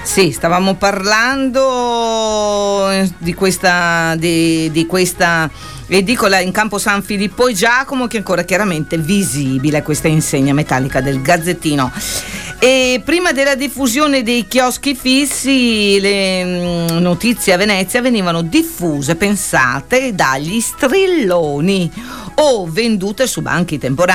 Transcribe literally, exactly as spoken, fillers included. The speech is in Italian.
Sì, stavamo parlando di questa di, di questa edicola in Campo San Filippo e Giacomo, che è ancora chiaramente visibile questa insegna metallica del Gazzettino. E prima della diffusione dei chioschi fissi, le mh, notizie a Venezia venivano diffuse, pensate, dagli strilloni o vendute su banchi temporanei.